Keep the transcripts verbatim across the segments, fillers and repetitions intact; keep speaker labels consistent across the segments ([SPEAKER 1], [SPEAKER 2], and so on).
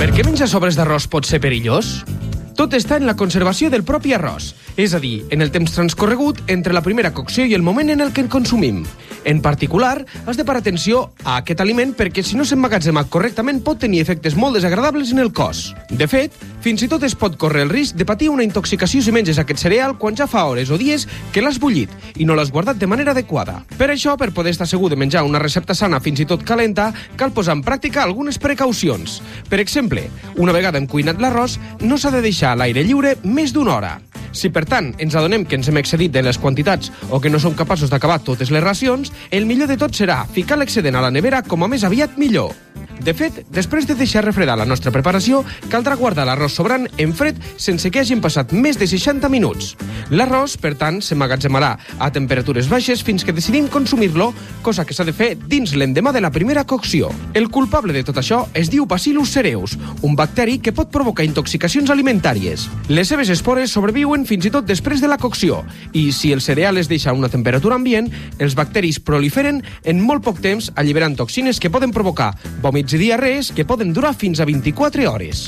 [SPEAKER 1] Per què menjar sobres d'arròs pot ser perillós? Tot està en la conservació del propi arròs, és a dir, en el temps transcorregut entre la primera cocció i el moment en el que el consumim. En particular, has de parar atenció a aquest aliment perquè si no s'emmagatzema correctament pot tenir efectes molt desagradables en el cos. De fet, fins i tot es pot córrer el risc de patir una intoxicació si menges aquest cereal quan ja fa hores o dies que l'has bullit i no l'has guardat de manera adequada. Per això, per poder estar segur de menjar una recepta sana fins i tot calenta, cal posar en pràctica algunes precaucions. Per exemple, una vegada hem cuinat l'arròs, no s'ha de deixar a l'aire lliure més d'una hora. Si, per tant, ens adonem que ens hem excedit de les quantitats o que no som capaços d'acabar totes les racions, el millor de tot serà ficar l'excedent a la nevera com a més aviat millor. De fet, després de deixar refredar la nostra preparació, caldrà guardar l'arròs sobrant en fred sense que hagin passat més de seixanta minuts. L'arròs, per tant, s'emmagatzemarà a temperatures baixes fins que decidim consumir-lo, cosa que s'ha de fer dins l'endemà de la primera cocció. El culpable de tot això es diu Bacillus cereus, un bacteri que pot provocar intoxicacions alimentàries. Les seves espores sobreviuen fins i tot després de la cocció i, si el cereal es deixa a una temperatura ambient, els bacteris proliferen en molt poc temps alliberant toxines que poden provocar vòmits i diarrees que poden durar fins a vint-i-quatre hores.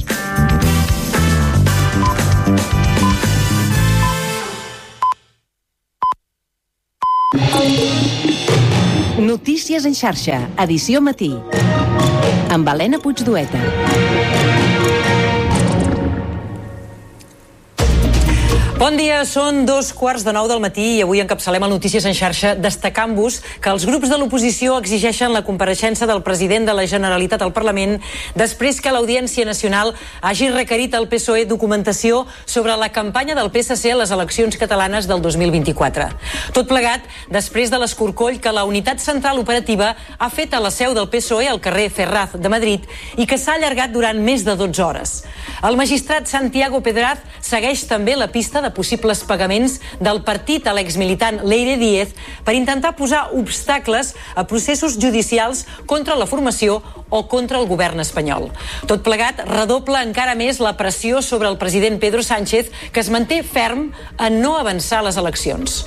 [SPEAKER 2] Notícies en xarxa, edició matí. Amb Helena Puigdueta.
[SPEAKER 3] Bon dia, són dos quarts de nou del matí i avui encapçalem el Notícies en xarxa destacant-vos que els grups de l'oposició exigeixen la compareixença del president de la Generalitat al Parlament després que l'Audiència Nacional hagi requerit al P S O E documentació sobre la campanya del P S C a les eleccions catalanes del dos mil vint-i-quatre. Tot plegat després de l'escorcoll que la Unitat Central Operativa ha fet a la seu del P S O E al carrer Ferraz de Madrid i que s'ha allargat durant més de dotze hores. El magistrat Santiago Pedraz segueix també la pista de possibles pagaments del partit a l'exmilitant Leire Díez per intentar posar obstacles a processos judicials contra la formació o contra el govern espanyol. Tot plegat redobla encara més la pressió sobre el president Pedro Sánchez, que es manté ferm en no avançar les eleccions.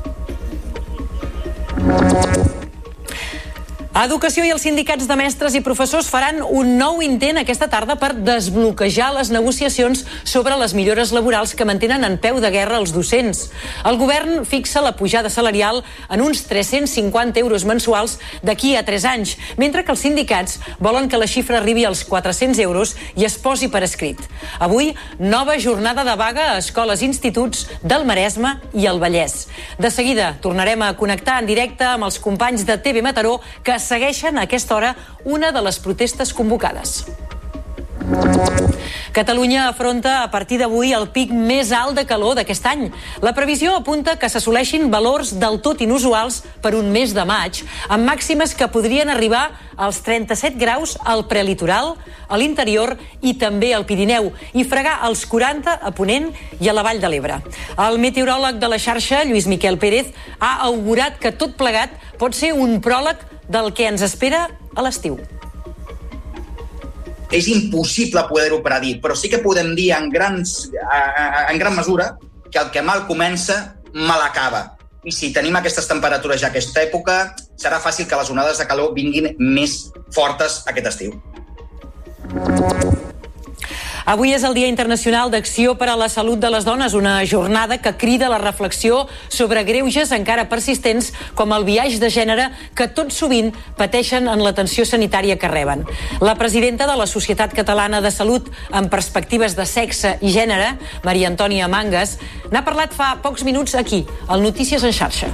[SPEAKER 3] Educació i els sindicats de mestres i professors faran un nou intent aquesta tarda per desbloquejar les negociacions sobre les millores laborals que mantenen en peu de guerra els docents. El govern fixa la pujada salarial en uns tres-cents cinquanta euros mensuals d'aquí a tres anys, mentre que els sindicats volen que la xifra arribi als quatre-cents euros i es posi per escrit. Avui, nova jornada de vaga a escoles i instituts del Maresme i el Vallès. De seguida tornarem a connectar en directe amb els companys de T V Mataró que segueixen a aquesta hora una de les protestes convocades. Catalunya afronta a partir d'avui el pic més alt de calor d'aquest any. La previsió apunta que s'assoleixin valors del tot inusuals per un mes de maig, amb màximes que podrien arribar als trenta-set graus al prelitoral, a l'interior i també al Pirineu, i fregar als quaranta a Ponent i a la Vall de l'Ebre. El meteoròleg de la xarxa, Lluís Miquel Pérez, ha augurat que tot plegat pot ser un pròleg del que ens espera a l'estiu.
[SPEAKER 4] És impossible poder-ho predir, però sí que podem dir en, grans, en gran mesura que el que mal comença, mal acaba. I si tenim aquestes temperatures ja a aquesta època, serà fàcil que les onades de calor vinguin més fortes aquest estiu.
[SPEAKER 3] Avui és el Dia Internacional d'Acció per a la Salut de les Dones, una jornada que crida la reflexió sobre greuges encara persistents com el biaix de gènere que tot sovint pateixen en l'atenció sanitària que reben. La presidenta de la Societat Catalana de Salut en Perspectives de Sexe i Gènere, Maria Antònia Mangas, n'ha parlat fa pocs minuts aquí, al Notícies en xarxa.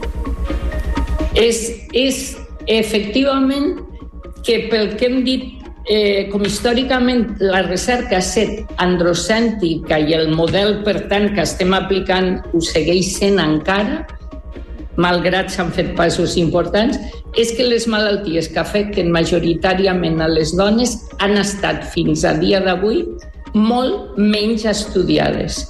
[SPEAKER 5] És, és efectivament que pel que hem dit Eh, com històricament la recerca ha estat androcèntrica i el model, per tant, que estem aplicant ho segueix sent encara, malgrat s'han fet passos importants, és que les malalties que afecten majoritàriament a les dones han estat fins a dia d'avui molt menys estudiades.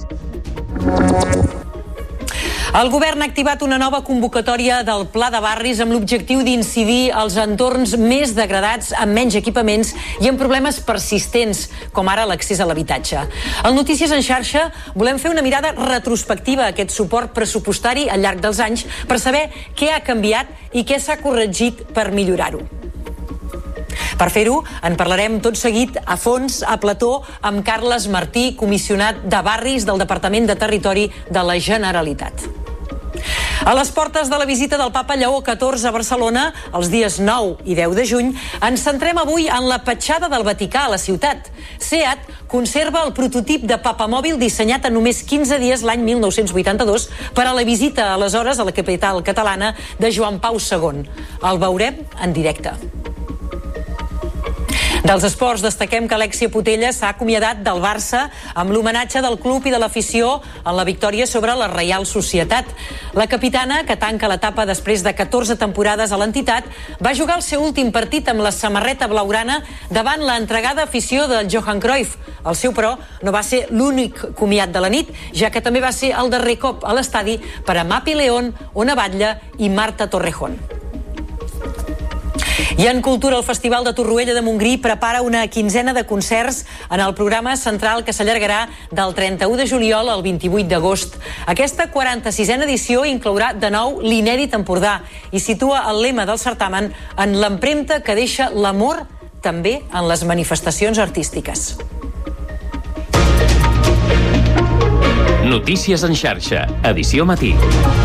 [SPEAKER 3] El govern ha activat una nova convocatòria del Pla de Barris amb l'objectiu d'incidir als entorns més degradats, amb menys equipaments i amb problemes persistents, com ara l'accés a l'habitatge. Al Notícies en xarxa volem fer una mirada retrospectiva a aquest suport pressupostari al llarg dels anys per saber què ha canviat i què s'ha corregit per millorar-ho. Per fer-ho, en parlarem tot seguit a fons, a plató, amb Carles Martí, comissionat de barris del Departament de Territori de la Generalitat. A les portes de la visita del papa Lleó catorze a Barcelona, els dies nou i deu de juny, ens centrem avui en la petjada del Vaticà a la ciutat. SEAT conserva el prototip de papamòbil dissenyat en només quinze dies l'any mil nou-cents vuitanta-dos per a la visita aleshores a la capital catalana de Joan Pau segon. El veurem en directe. Dels esports destaquem que Alexia Putellas s'ha acomiadat del Barça amb l'homenatge del club i de l'afició en la victòria sobre la Reial Societat. La capitana, que tanca l'etapa després de catorze temporades a l'entitat, va jugar el seu últim partit amb la samarreta blaugrana davant l'entregada afició del Johan Cruyff. El seu, però, no va ser l'únic comiat de la nit, ja que també va ser el darrer cop a l'estadi per a Mapi León, Ona Batlle i Marta Torrejón. I en cultura, el Festival de Torroella de Montgrí prepara una quinzena de concerts en el programa central que s'allargarà del trenta-u de juliol al vint-i-vuit d'agost. Aquesta quaranta-sisena edició inclourà de nou l'inèdit Empordà i situa el lema del certamen en l'empremta que deixa l'amor també en les manifestacions artístiques.
[SPEAKER 6] Notícies en xarxa, edició matí.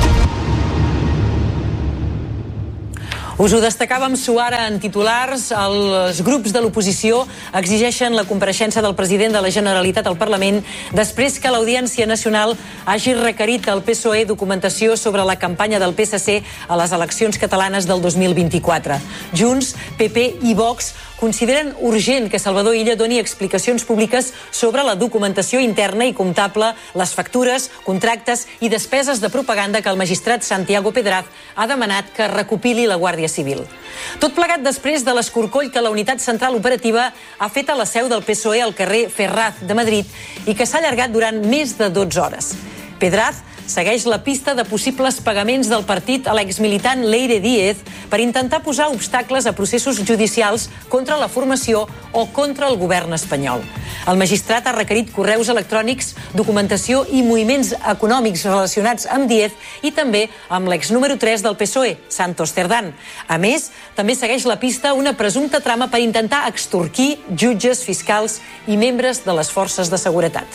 [SPEAKER 3] Us ho destacàvem suara en titulars. Els grups de l'oposició exigeixen la compareixença del president de la Generalitat al Parlament després que l'Audiència Nacional hagi requerit al P S O E documentació sobre la campanya del P S C a les eleccions catalanes del dos mil vint-i-quatre. Junts, P P i Vox consideren urgent que Salvador Illa doni explicacions públiques sobre la documentació interna i comptable, les factures, contractes i despeses de propaganda que el magistrat Santiago Pedraz ha demanat que recopili la Guàrdia Civil. Tot plegat després de l'escorcoll que la Unitat Central Operativa ha fet a la seu del P S O E al carrer Ferraz de Madrid i que s'ha allargat durant més de dotze hores. Pedraz segueix la pista de possibles pagaments del partit a l'exmilitant Leire Díez per intentar posar obstacles a processos judicials contra la formació o contra el govern espanyol. El magistrat ha requerit correus electrònics, documentació i moviments econòmics relacionats amb Díez i també amb l'ex número tres del P S O E, Santos Cerdán. A més, també segueix la pista una presumpta trama per intentar extorquir jutges, fiscals i membres de les forces de seguretat.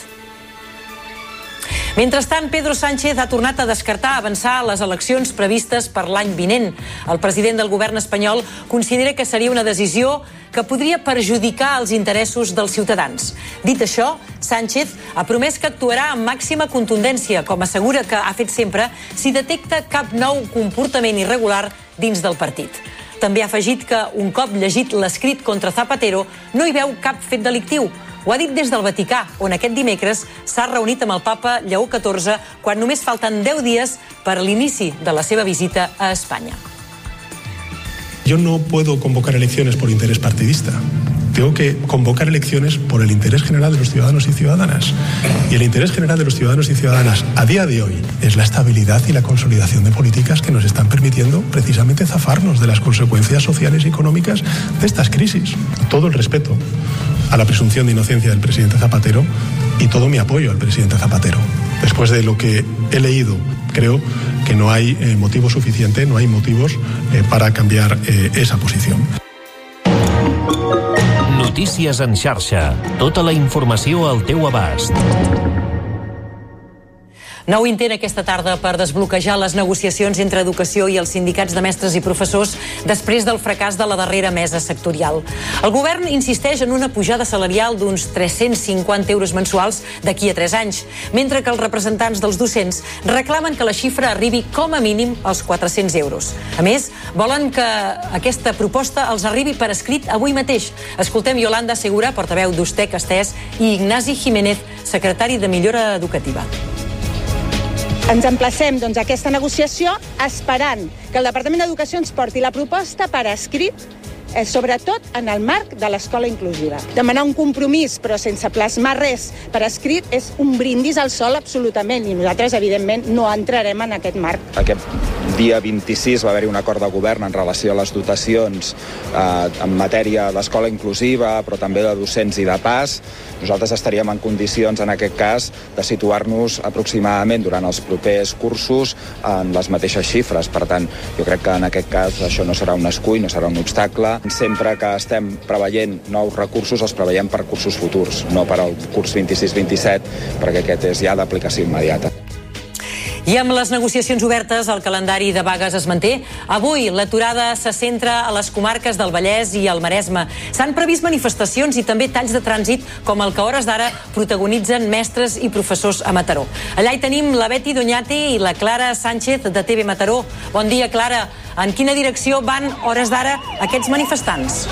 [SPEAKER 3] Mentrestant, Pedro Sánchez ha tornat a descartar avançar les eleccions previstes per l'any vinent. El president del govern espanyol considera que seria una decisió que podria perjudicar els interessos dels ciutadans. Dit això, Sánchez ha promès que actuarà amb màxima contundència, com assegura que ha fet sempre, si detecta cap nou comportament irregular dins del partit. També ha afegit que, un cop llegit l'escrit contra Zapatero, no hi veu cap fet delictiu. Ho ha dit des del Vaticà, on aquest dimecres s'ha reunit amb el papa Lleó catorze quan només falten deu dies per a l'inici de la seva visita a Espanya.
[SPEAKER 7] Yo no puedo convocar elecciones por interés partidista. Tengo que convocar elecciones por el interés general de los ciudadanos y ciudadanas. Y el interés general de los ciudadanos y ciudadanas a día de hoy es la estabilidad y la consolidación de políticas que nos están permitiendo precisamente zafarnos de las consecuencias sociales y económicas de estas crisis. Todo el respeto a la presunción de inocencia del presidente Zapatero y todo mi apoyo al presidente Zapatero. Después de lo que he leído, creo que no hay eh, motivo suficiente, no hay motivos eh, para cambiar eh, esa posición.
[SPEAKER 6] Notícies en xarxa. Tota la informació al teu abast.
[SPEAKER 3] Nou intent aquesta tarda per desbloquejar les negociacions entre educació i els sindicats de mestres i professors després del fracàs de la darrera mesa sectorial. El govern insisteix en una pujada salarial d'uns tres-cents cinquanta euros mensuals d'aquí a tres anys, mentre que els representants dels docents reclamen que la xifra arribi com a mínim als quatre-cents euros. A més, volen que aquesta proposta els arribi per escrit avui mateix. Escoltem Yolanda Segura, portaveu d'Ustec Estès, i Ignasi Jiménez, secretari de Millora Educativa.
[SPEAKER 8] Ens emplacem doncs, a aquesta negociació esperant que el Departament d'Educació ens porti la proposta per escrit, eh, sobretot en el marc de l'escola inclusiva. Demanar un compromís però sense plasmar res per escrit és un brindis al sol absolutament i nosaltres evidentment no entrarem en aquest marc.
[SPEAKER 9] Aquest dia vint-i-sis va haver-hi un acord de govern en relació a les dotacions eh, en matèria d'escola inclusiva però també de docents i de pas. Nosaltres estaríem en condicions, en aquest cas, de situar-nos aproximadament durant els propers cursos en les mateixes xifres. Per tant, jo crec que en aquest cas això no serà un escull, no serà un obstacle vegada, sempre que estem preveient nous recursos, els preveiem per cursos futurs, no per al curs vint-i-sis vint-i-set, perquè aquest és ja d'aplicació immediata.
[SPEAKER 3] I amb les negociacions obertes, el calendari de vagues es manté. Avui l'aturada se centra a les comarques del Vallès i el Maresme. S'han previst manifestacions i també talls de trànsit, com el que a hores d'ara protagonitzen mestres i professors a Mataró. Allà hi tenim la Betty Doñate i la Clara Sánchez de T V Mataró. Bon dia, Clara. En quina direcció van, a hores d'ara, aquests manifestants?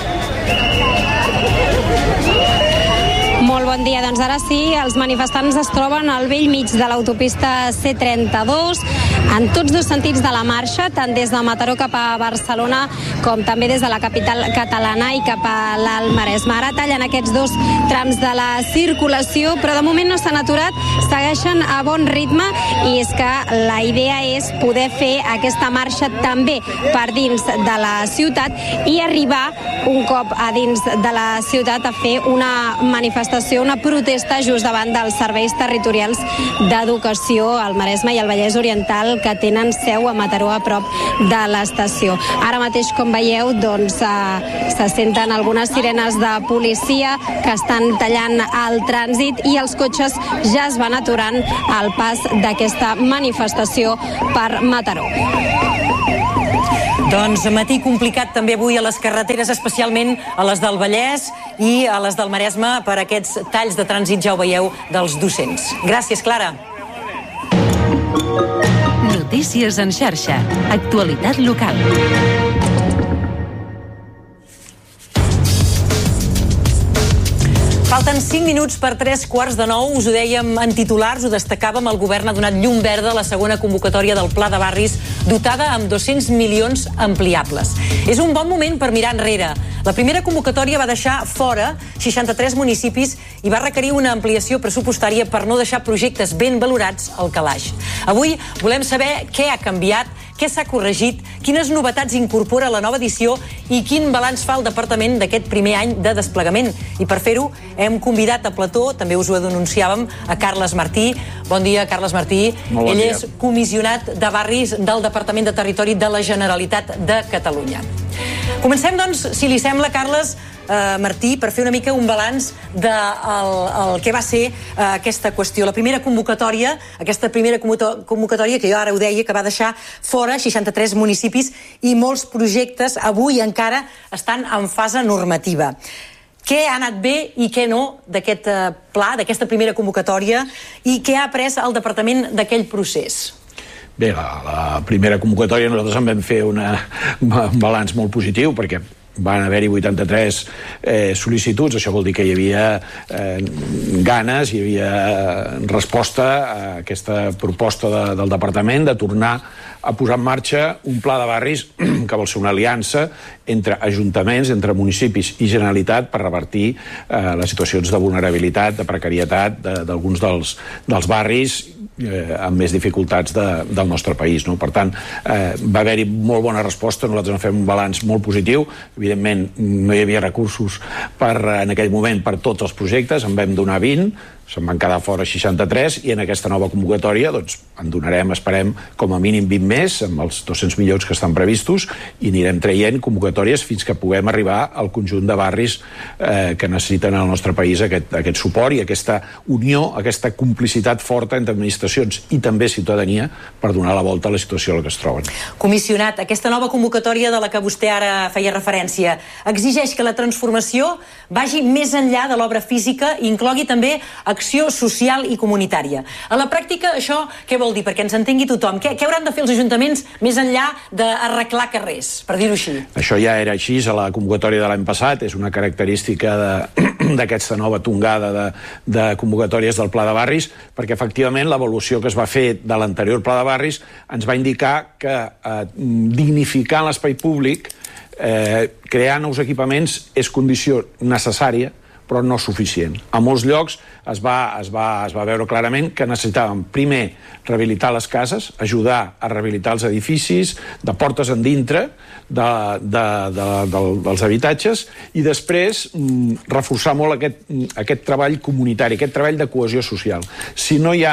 [SPEAKER 10] Molt bon dia. Doncs ara sí, els manifestants es troben al vell mig de l'autopista C trenta-dos, en tots dos sentits de la marxa, tant des de Mataró cap a Barcelona com també des de la capital catalana i cap a l'Alt Maresme. Ara tallen aquests dos trams de la circulació, però de moment no s'han aturat, segueixen a bon ritme, i és que la idea és poder fer aquesta marxa també per dins de la ciutat i arribar un cop a dins de la ciutat a fer una manifestació, una protesta just davant dels serveis territorials d'educació al Maresme i al Vallès Oriental, que tenen seu a Mataró, a prop de l'estació. Ara mateix, com veieu, doncs eh, se senten algunes sirenes de policia que estan tallant el trànsit i els cotxes ja es van aturant al pas d'aquesta manifestació per Mataró.
[SPEAKER 3] Doncs matí complicat també avui a les carreteres, especialment a les del Vallès i a les del Maresme, per aquests talls de trànsit, ja ho veieu, dels docents. Gràcies, Clara.
[SPEAKER 2] Notícies en xarxa. Actualitat local.
[SPEAKER 3] Falten cinc minuts per tres quarts de nou. Us ho dèiem en titulars, ho destacàvem, el govern ha donat llum verda a la segona convocatòria del Pla de Barris, dotada amb dos-cents milions ampliables. És un bon moment per mirar enrere. La primera convocatòria va deixar fora seixanta-tres municipis i va requerir una ampliació pressupostària per no deixar projectes ben valorats al calaix. Avui volem saber què ha canviat, què s'ha corregit, quines novetats incorpora la nova edició i quin balanç fa el departament d'aquest primer any de desplegament. I per fer-ho hem convidat a plató, també us ho denunciàvem, a Carles Martí. Bon dia, Carles Martí.
[SPEAKER 11] Molt bon
[SPEAKER 3] Ell
[SPEAKER 11] dia.
[SPEAKER 3] és comissionat de barris del Departament de Territori de la Generalitat de Catalunya. Comencem, doncs, si li sembla, Carles, Uh, Martí, per fer una mica un balanç de el, el que va ser uh, aquesta qüestió. La primera convocatòria, aquesta primera convocatòria, que jo ara ho deia, que va deixar fora seixanta-tres municipis i molts projectes avui encara estan en fase normativa. Què ha anat bé i què no d'aquest uh, pla, d'aquesta primera convocatòria, i què ha après el departament d'aquell procés?
[SPEAKER 11] Bé, la, la primera convocatòria nosaltres en vam fer una, un balanç molt positiu, perquè van haver-hi vuitanta-tres eh, sol·licituds. Això vol dir que hi havia eh, ganes, hi havia resposta a aquesta proposta de, del departament de tornar a posar en marxa un pla de barris que vol ser una aliança entre ajuntaments, entre municipis i Generalitat per revertir eh, les situacions de vulnerabilitat, de precarietat d'alguns dels, dels barris eh, amb més dificultats de, del nostre país, no? Per tant, eh, va haver-hi molt bona resposta. Nosaltres en fem un balanç molt positiu. Evidentment, no hi havia recursos per, en aquell moment per tots els projectes, en vam donar vint, se'n van quedar fora seixanta-tres, i en aquesta nova convocatòria doncs, en donarem, esperem, com a mínim vint més, amb els dos-cents milions que estan previstos, i anirem traient convocatòries fins que puguem arribar al conjunt de barris eh, que necessiten al nostre país aquest, aquest suport i aquesta unió, aquesta complicitat forta entre administracions i també ciutadania per donar la volta a la situació a la que es troben.
[SPEAKER 3] Comissionat, aquesta nova convocatòria de la que vostè ara feia referència exigeix que la transformació vagi més enllà de l'obra física i inclogui també acció social i comunitària. A la pràctica, això què vol dir? Perquè ens entengui tothom. Què, què hauran de fer els ajuntaments més enllà d'arreglar carrers, per dir-ho així?
[SPEAKER 11] Això ja era així a la convocatòria de l'any passat. És una característica d'aquesta nova tongada de, de convocatòries del Pla de Barris, perquè efectivament l'evolució que es va fer de l'anterior Pla de Barris ens va indicar que eh, dignificar l'espai públic, eh, crear nous equipaments, és condició necessària, però no suficient. A molts llocs es va, es va, es va veure clarament que necessitàvem, primer, rehabilitar les cases, ajudar a rehabilitar els edificis, de portes endintre de, de, de, de, dels habitatges, i després mm, reforçar molt aquest, aquest treball comunitari, aquest treball de cohesió social. Si no hi ha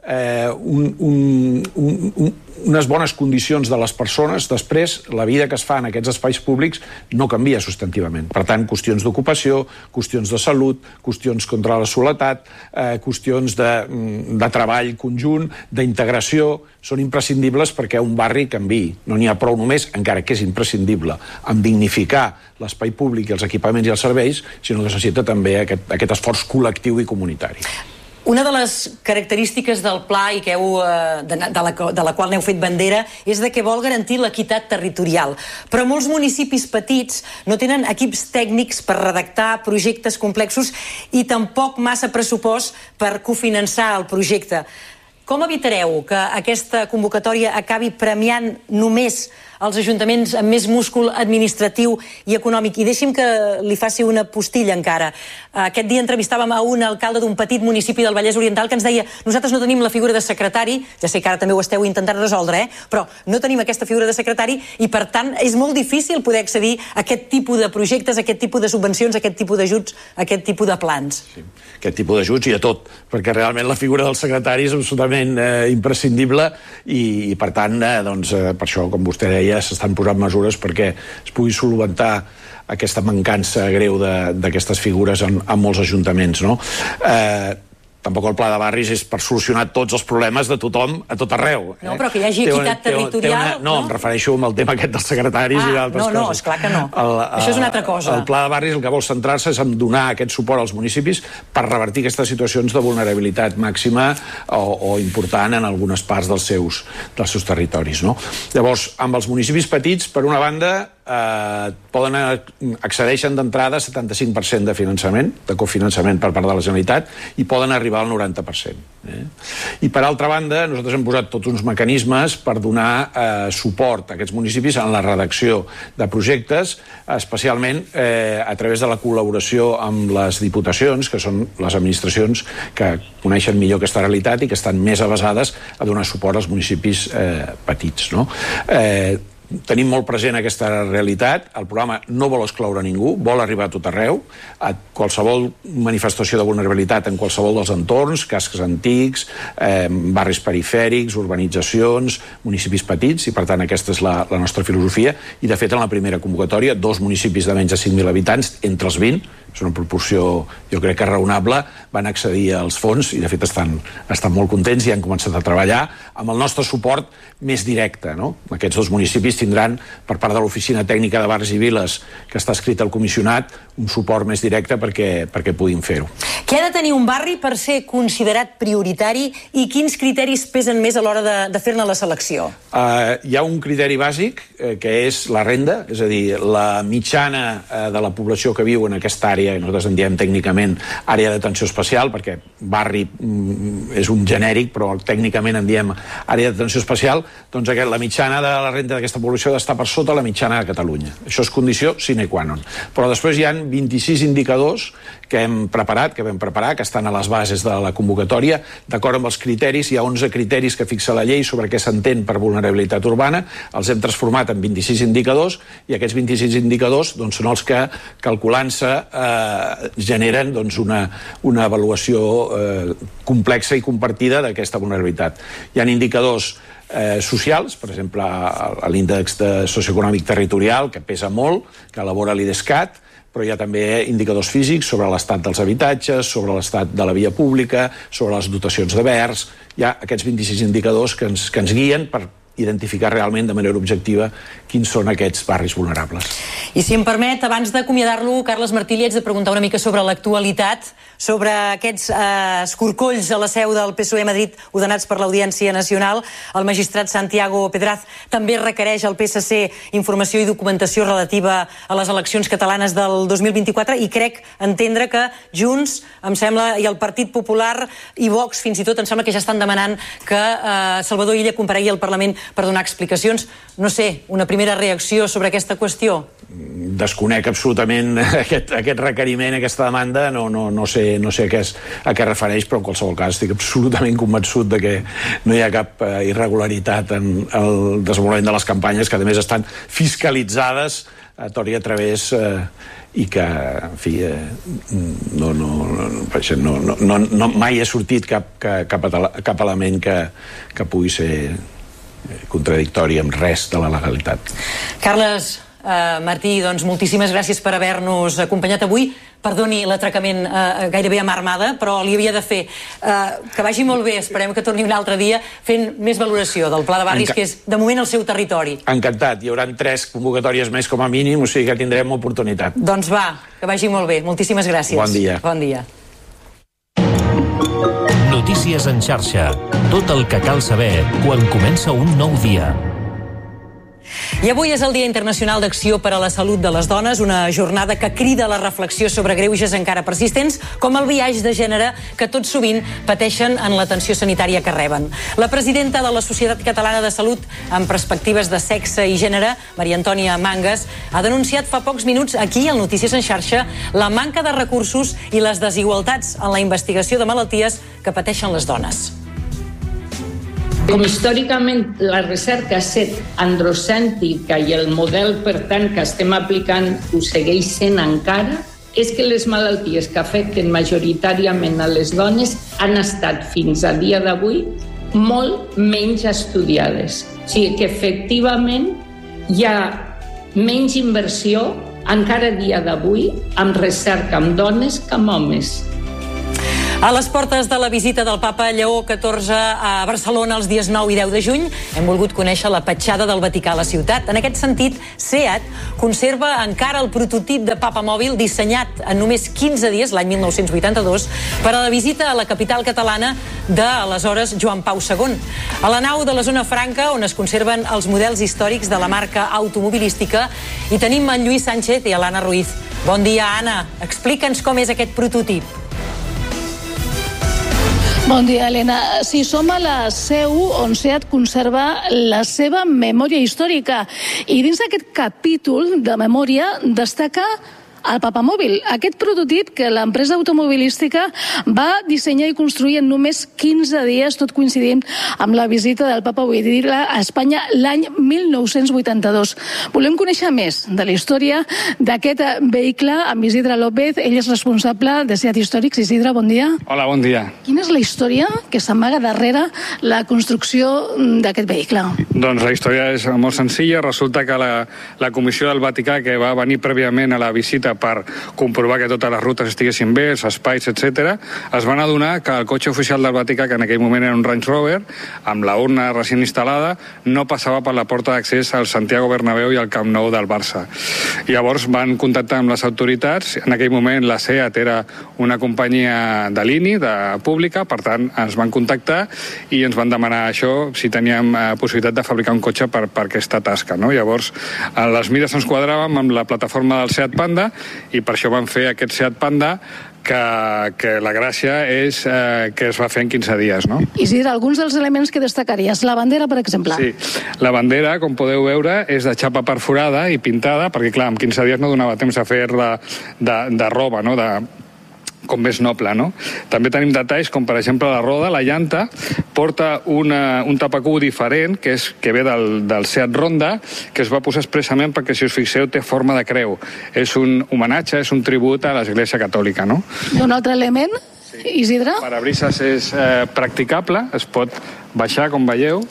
[SPEAKER 11] eh, un, un, un, un, unes bones condicions de les persones, després la vida que es fa en aquests espais públics no canvia substantivament. Per tant, qüestions d'ocupació, qüestions de salut, qüestions contra la soledat, eh, qüestions de, de treball conjunt, d'integració, són imprescindibles perquè un barri canviï. No n'hi ha prou només, encara que és imprescindible, en dignificar l'espai públic i els equipaments i els serveis, sinó que necessita també aquest, aquest esforç col·lectiu i comunitari.
[SPEAKER 3] Una de les característiques del pla i que heu, de, de, la, de la qual n'heu fet bandera és de que vol garantir l'equitat territorial. Però molts municipis petits no tenen equips tècnics per redactar projectes complexos i tampoc massa pressupost per cofinançar el projecte. Com evitareu que aquesta convocatòria acabi premiant només els ajuntaments amb més múscul administratiu i econòmic? I deixi'm que li faci una postilla encara. Aquest dia entrevistàvem a un alcalde d'un petit municipi del Vallès Oriental que ens deia: nosaltres no tenim la figura de secretari, ja sé que ara també ho esteu intentant resoldre, eh? però no tenim aquesta figura de secretari i per tant és molt difícil poder accedir a aquest tipus de projectes, a aquest tipus de subvencions, a aquest tipus d'ajuts, a aquest tipus de plans.
[SPEAKER 11] Sí, aquest tipus d'ajuts i a tot, perquè realment la figura del secretari és absolutament eh, imprescindible i, i per tant, eh, doncs, eh, per això, com vostè deia, s'estan posant mesures perquè es pugui solucionar aquesta mancança greu d'aquestes figures en, en molts ajuntaments, no? Eh, tampoc el pla de barris és per solucionar tots els problemes de tothom a tot arreu.
[SPEAKER 3] No, però que hi hagi equitat territorial...
[SPEAKER 11] No, em refereixo amb el tema aquest dels secretaris i d'altres coses.
[SPEAKER 3] No, no, esclar que no. Això és una altra cosa.
[SPEAKER 11] El pla de barris el que vol centrar-se és en donar aquest suport als municipis per revertir aquestes situacions de vulnerabilitat màxima o, o important en algunes parts dels seus, dels seus territoris, no? Llavors, amb els municipis petits, per una banda, eh, poden accedeixen d'entrada a setanta-cinc per cent de finançament, de cofinançament per part de la Generalitat, i poden arribar al noranta per cent. Eh? I per altra banda, nosaltres hem posat tots uns mecanismes per donar eh, suport a aquests municipis en la redacció de projectes, especialment eh, a través de la col·laboració amb les diputacions, que són les administracions que coneixen millor aquesta realitat i que estan més avesades a donar suport als municipis eh, petits, no? Eh, Tenim molt present aquesta realitat. El programa no vol excloure ningú, vol arribar a tot arreu, a qualsevol manifestació de vulnerabilitat en qualsevol dels entorns, cascs antics, eh, barris perifèrics, urbanitzacions, municipis petits, i per tant aquesta és la, la nostra filosofia. I de fet en la primera convocatòria, dos municipis de menys de cinc mil habitants, entre els vint, és una proporció jo crec que raonable, van accedir als fons i de fet estan, estan molt contents i han començat a treballar amb el nostre suport més directe, no? Aquests dos municipis tindran per part de l'Oficina Tècnica de Barris i Viles, que està escrit al comissionat, un suport més directe perquè, perquè puguin fer-ho.
[SPEAKER 3] Què ha de tenir un barri per ser considerat prioritari i quins criteris pesen més a l'hora de, de fer-ne la selecció?
[SPEAKER 11] Uh, hi ha un criteri bàsic, eh, que és la renda, és a dir, la mitjana eh, de la població que viu en aquesta àrea, nosaltres en diem tècnicament àrea d'atenció especial, perquè barri mm, és un genèric, però tècnicament en diem àrea d'atenció especial, doncs aquest, la mitjana de la renda d'aquesta població ha d'estar per sota la mitjana de Catalunya. Això és condició sine qua non. Però després hi ha vint-i-sis indicadors que hem preparat, que vam preparar, que estan a les bases de la convocatòria, d'acord amb els criteris. Hi ha onze criteris que fixa la llei sobre què s'entén per vulnerabilitat urbana, els hem transformat en vint-i-sis indicadors, i aquests vint-i-sis indicadors doncs, són els que, calculant-se, eh, generen doncs, una, una avaluació eh, complexa i compartida d'aquesta vulnerabilitat. Hi ha indicadors Eh, socials, per exemple l'índex de socioeconòmic territorial, que pesa molt, que elabora l'IDESCAT, però hi ha també indicadors físics sobre l'estat dels habitatges, sobre l'estat de la via pública, sobre les dotacions de verds. Hi ha aquests vint-i-sis indicadors que ens, que ens guien per identificar realment de manera objectiva quins són aquests barris vulnerables.
[SPEAKER 3] I si em permet, abans d'acomiadar-lo, Carles Martí, li haig de preguntar una mica sobre l'actualitat, sobre aquests eh, escorcolls a la seu del P S O E a Madrid ordenats per l'Audiència Nacional. El magistrat Santiago Pedraz també requereix al P S C informació i documentació relativa a les eleccions catalanes del dos mil vint-i-quatre i crec entendre que Junts, em sembla, i el Partit Popular i Vox, fins i tot, em sembla que ja estan demanant que eh, Salvador Illa comparegui al Parlament per donar explicacions. No sé, una primera reacció sobre aquesta qüestió?
[SPEAKER 11] Desconec absolutament aquest, aquest requeriment, aquesta demanda, no, no, no sé, no sé a, què es, a què refereix, però en qualsevol cas estic absolutament convençut de que no hi ha cap irregularitat en el desenvolupament de les campanyes, que a més estan fiscalitzades a tor i a través, eh, i que, en fi, eh, no, no, no, no, no, no, mai ha sortit cap, cap, cap element que, que pugui ser contradictori amb res de la legalitat.
[SPEAKER 3] Carles, eh, Martí, doncs moltíssimes gràcies per haver-nos acompanyat avui. Perdoni l'atracament eh, gairebé a mà armada, però li havia de fer. Eh, que vagi molt bé, esperem que torni un altre dia fent més valoració del Pla de Barris, Enca... que és de moment el seu territori.
[SPEAKER 11] Encantat, hi haurà tres convocatòries més com a mínim, o sigui que tindrem oportunitat.
[SPEAKER 3] Doncs va, que vagi molt bé, moltíssimes gràcies.
[SPEAKER 11] Bon dia.
[SPEAKER 3] Bon dia.
[SPEAKER 6] Notícies en xarxa. Tot el que cal saber quan comença un nou dia.
[SPEAKER 3] I avui és el Dia Internacional d'Acció per a la Salut de les Dones, una jornada que crida a la reflexió sobre greuges encara persistents, com el biaix de gènere que tot sovint pateixen en l'atenció sanitària que reben. La presidenta de la Societat Catalana de Salut amb perspectives de sexe i gènere, Maria Antònia Mangas, ha denunciat fa pocs minuts aquí, al Notícies en xarxa, la manca de recursos i les desigualtats en la investigació de malalties que pateixen les dones.
[SPEAKER 5] Com històricament la recerca ha estat androcèntrica i el model, per tant, que estem aplicant ho segueix sent encara, és que les malalties que afecten majoritàriament a les dones han estat fins a dia d'avui molt menys estudiades. O sigui que efectivament hi ha menys inversió encara a dia d'avui amb recerca amb dones que amb homes.
[SPEAKER 3] A les portes de la visita del papa Lleó catorze a Barcelona els dies nou i deu de juny, hem volgut conèixer la petjada del Vaticà a la ciutat. En aquest sentit, SEAT conserva encara el prototip de papa mòbil dissenyat en només quinze dies, l'any mil nou-cents vuitanta-dos, per a la visita a la capital catalana de, aleshores, Joan Pau segon. A la nau de la zona franca, on es conserven els models històrics de la marca automobilística, hi tenim en Lluís Sánchez i l'Anna Ruiz. Bon dia, Anna. Explica'ns com és aquest prototip.
[SPEAKER 12] Bon dia, Helena. Sí, som a la seu on SEAT conserva la seva memòria històrica i dins d'aquest capítol de memòria destaca el papamòbil, aquest prototip que l'empresa automobilística va dissenyar i construir en només quinze dies, tot coincidint amb la visita del papa Wojtyla a Espanya l'any mil nou-cents vuitanta-dos. Volem conèixer més de la història d'aquest vehicle amb Isidre López. Ell és responsable de SEAT Històrics. Isidre, bon dia.
[SPEAKER 13] Hola, bon dia.
[SPEAKER 12] Quina és la història que s'amaga darrere la construcció d'aquest vehicle?
[SPEAKER 13] Doncs la història és molt senzilla. Resulta que la, la Comissió del Vaticà, que va venir prèviament a la visita per comprovar que totes les rutes estiguessin bé, els espais, etcètera, es van adonar que el cotxe oficial del Vaticà, que en aquell moment era un Range Rover, amb la urna recent instal·lada, no passava per la porta d'accés al Santiago Bernabéu i al Camp Nou del Barça. Llavors van contactar amb les autoritats. En aquell moment la SEAT era una companyia de l'I N I, de pública, per tant ens van contactar i ens van demanar això, si teníem eh, possibilitat de fabricar un cotxe per, per aquesta tasca, no? Llavors, a les mires ens quadràvem amb la plataforma del SEAT Panda i per això vam fer aquest SEAT Panda que, que la gràcia és eh, que es va fer en quinze dies, no?
[SPEAKER 12] Isidre, alguns dels elements que destacaries. La bandera, per exemple.
[SPEAKER 13] Sí, la bandera, com podeu veure, és de xapa perforada i pintada, perquè clar, en quinze dies no donava temps a fer-la de, de roba, no?, de com més noble, no? També tenim detalls com, per exemple, la roda, la llanta, porta una, un tapacú diferent, que, és, que ve del, del SEAT Ronda, que es va posar expressament perquè, si us fixeu, té forma de creu. És un homenatge, és un tribut a l'Església Catòlica, no?
[SPEAKER 12] I un altre element, sí. Isidre?
[SPEAKER 13] El parabrises és eh, practicable, es pot baixar, com veieu,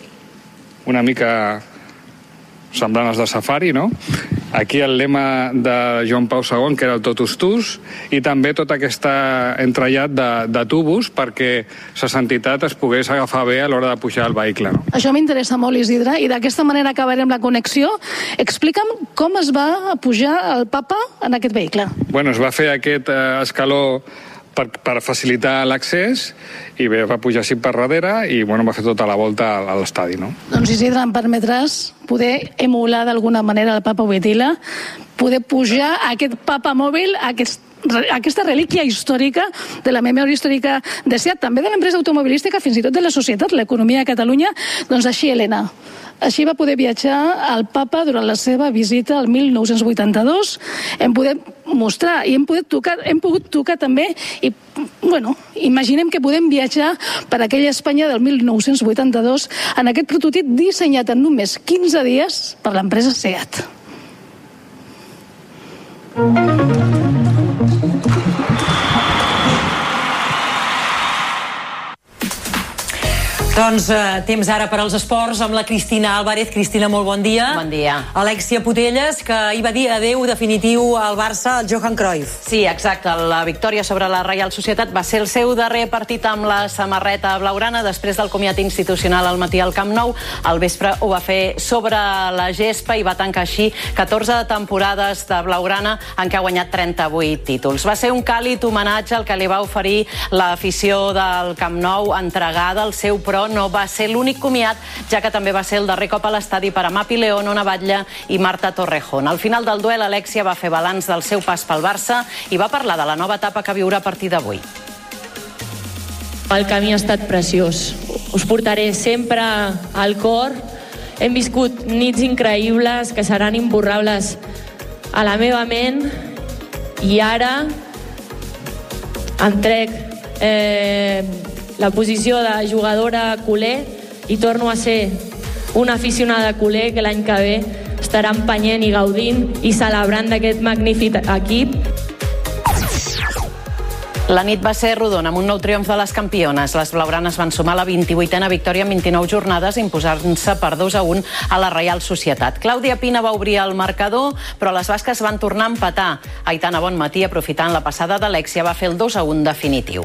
[SPEAKER 13] una mica semblant als de safari, no? Aquí el lema de Joan Pau segon, que era el Totus Tus, i també tot aquest entrellat de, de tubos perquè la sanitat es pogués agafar bé a l'hora de pujar el vehicle. No?
[SPEAKER 12] Això m'interessa molt, Isidre, i d'aquesta manera acabarem la connexió. Explica'm com es va pujar el papa en aquest vehicle.
[SPEAKER 13] Bueno, es va fer aquest eh, escaló per, per facilitar l'accés i bé, va pujar així per darrere i bueno, va fer tota la volta a l'estadi, no?
[SPEAKER 12] Doncs Isidre, em permetràs poder emular d'alguna manera el papa Wojtyla, poder pujar a aquest papa mòbil, a aquest aquesta relíquia històrica de la memòria històrica de SEAT, també de l'empresa automobilística, fins i tot de la societat, l'economia de Catalunya. Doncs així, Helena, així va poder viatjar el papa durant la seva visita al mil nou-cents vuitanta-dos. Hem pogut mostrar i hem pogut tocar, hem pogut tocar també i, bueno, imaginem que podem viatjar per aquella Espanya del mil nou-cents vuitanta-dos en aquest prototip dissenyat en només quinze dies per l'empresa SEAT.
[SPEAKER 3] Doncs eh, temps ara per als esports amb la Cristina Álvarez. Cristina, molt bon dia.
[SPEAKER 14] Bon dia.
[SPEAKER 3] Alexia Putellas, que hi va dir adeu definitiu al Barça, al Johan Cruyff.
[SPEAKER 14] Sí, exacte. La victòria sobre la Reial Societat va ser el seu darrer partit amb la samarreta blaugrana després del comiat institucional al matí al Camp Nou. Al vespre ho va fer sobre la gespa i va tancar així catorze temporades de blaugrana en què ha guanyat trenta-vuit títols. Va ser un càlid homenatge al que li va oferir l'afició del Camp Nou, entregada al seu, però no va ser l'únic comiat, ja que també va ser el darrer cop a l'estadi per a Mapi León, Ona Batlle i Marta Torrejón. Al final del duel, Alexia va fer balanç del seu pas pel Barça i va parlar de la nova etapa que viurà a partir d'avui.
[SPEAKER 15] El camí ha estat preciós. Us portaré sempre al cor. Hem viscut nits increïbles que seran imborrables a la meva ment i ara em trec eh, la posició de jugadora culer i torno a ser una aficionada culer que l'any que ve estarà empenyent i gaudint i celebrant d'aquest magnífic equip.
[SPEAKER 14] La nit va ser rodona amb un nou triomf de les campiones. Les blaugranes van sumar la vint-i-vuitena victòria en vint-i-nou jornades, imposant-se per dos a un a la Reial Societat. Clàudia Pina va obrir el marcador, però les basques van tornar a empatar. Aitana Bonmatí, aprofitant la passada d'Alexia, va fer el dos a un definitiu.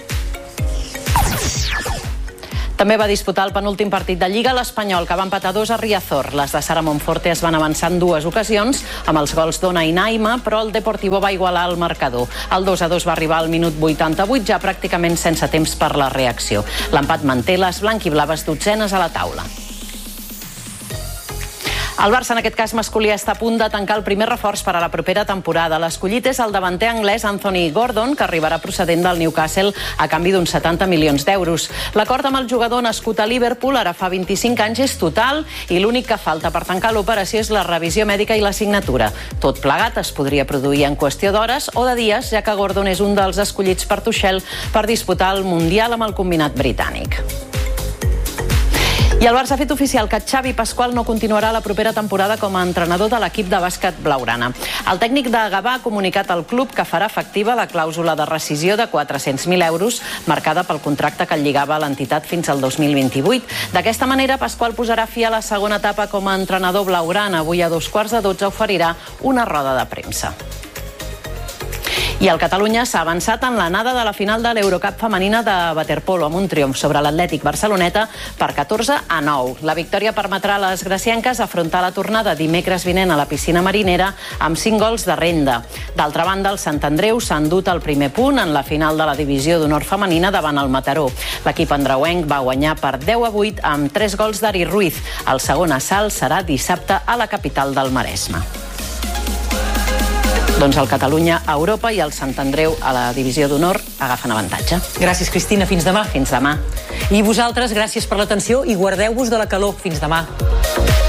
[SPEAKER 14] També va disputar el penúltim partit de Lliga l'Espanyol, que va empatar dos a Riazor. Les de Sara Monforte es van avançar en dues ocasions, amb els gols d'Ona i Naima, però el Deportivo va igualar el marcador. El dos a dos va arribar al minut vuitanta-vuit, ja pràcticament sense temps per la reacció. L'empat manté les blanquiblaves dotzenes a la taula. El Barça, en aquest cas masculí, està a punt de tancar el primer reforç per a la propera temporada. L'escollit és el davanter anglès Anthony Gordon, que arribarà procedent del Newcastle a canvi d'uns setanta milions d'euros. L'acord amb el jugador nascut a Liverpool ara fa vint-i-cinc anys és total i l'únic que falta per tancar l'operació és la revisió mèdica i la signatura. Tot plegat es podria produir en qüestió d'hores o de dies, ja que Gordon és un dels escollits per Tuchel per disputar el Mundial amb el combinat britànic. I el Barça ha fet oficial que Xavi Pascual no continuarà la propera temporada com a entrenador de l'equip de bàsquet blaugrana. El tècnic de Gavà ha comunicat al club que farà efectiva la clàusula de rescisió de quatre-cents mil euros marcada pel contracte que el lligava a l'entitat fins al dos mil vint-i-vuit. D'aquesta manera, Pascual posarà fi a la segona etapa com a entrenador blaugrana. Avui a dos quarts de dotze oferirà una roda de premsa. I el Catalunya s'ha avançat en l'anada de la final de l'Eurocup femenina de waterpolo amb un triomf sobre l'Atlètic Barceloneta per catorze a nou. La victòria permetrà a les gracienques afrontar la tornada dimecres vinent a la piscina marinera amb cinc gols de renda. D'altra banda, el Sant Andreu s'ha endut el primer punt en la final de la divisió d'honor femenina davant el Mataró. L'equip andreuenc va guanyar per deu a vuit amb tres gols d'Ari Ruiz. El segon assalt serà dissabte a la capital del Maresme. Doncs el Catalunya a Europa i el Sant Andreu a la divisió d'honor agafen avantatge.
[SPEAKER 3] Gràcies, Cristina. Fins demà.
[SPEAKER 14] Fins demà.
[SPEAKER 3] I vosaltres, gràcies per l'atenció i guardeu-vos de la calor. Fins demà.